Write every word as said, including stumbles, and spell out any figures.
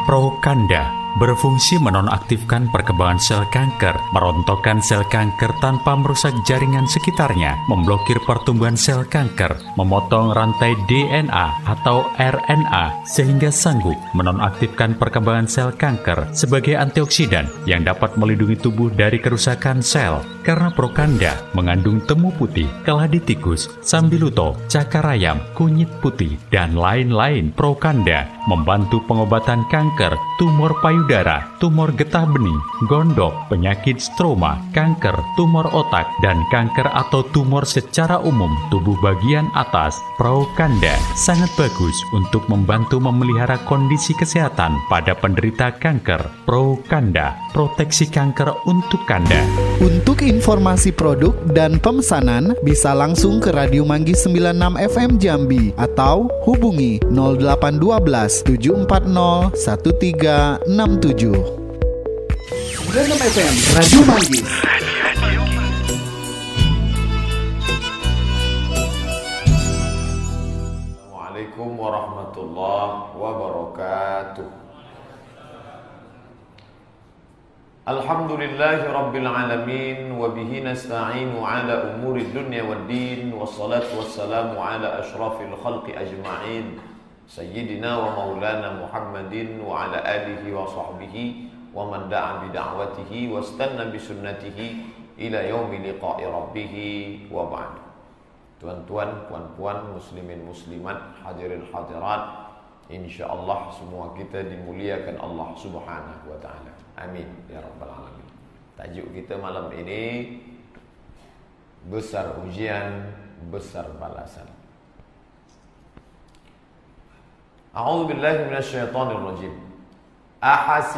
Prokanda berfungsi menonaktifkan perkembangan sel kanker, merontokkan sel kanker tanpa merusak jaringan sekitarnya, memblokir pertumbuhan sel kanker, memotong rantai D N A atau R N A sehingga sanggup menonaktifkan perkembangan sel kanker sebagai antioksidan yang dapat melindungi tubuh dari kerusakan sel. Karena Prokanda mengandung temu putih, keladi tikus, sambiluto, cakar ayam, kunyit putih, dan lain-lain, Prokanda membantu pengobatan kanker, tumor payudara, tumor getah bening, gondok, penyakit stroma, kanker, tumor otak, dan kanker atau tumor secara umum tubuh bagian atas. Prokanda sangat bagus untuk membantu memelihara kondisi kesehatan pada penderita kanker. Prokanda, proteksi kanker untuk Kanda. Untuk informasi produk dan pemesanan bisa langsung ke Radio Manggis sembilan puluh enam F M Jambi atau hubungi nol delapan satu dua tujuh empat nol satu tiga enam tujuh. sembilan puluh enam F M Radio Manggis. Assalamualaikum warahmatullahi wabarakatuh. Alhamdulillahi rabbil alamin wa bihi nasta'inu ala umuri dunya waddin wassalatu wassalamu ala ashrafil khalqi ajma'in sayyidina wa maulana Muhammadin wa ala alihi wa sahbihi wa man da'a bi da'watihi wastanna bi sunnatihi ila yaumi liqa'i rabbih wa ba'd. Tuan-tuan, puan-puan, muslimin muslimat, hadirin hadirat, insyaallah semua kita dimuliakan Allah Subhanahu wa taala. Amin ya rabbal alamin. Tajuk kita malam ini besar ujian, besar balasan. A'udzu billahi minasyaitonir rajim. Ahasi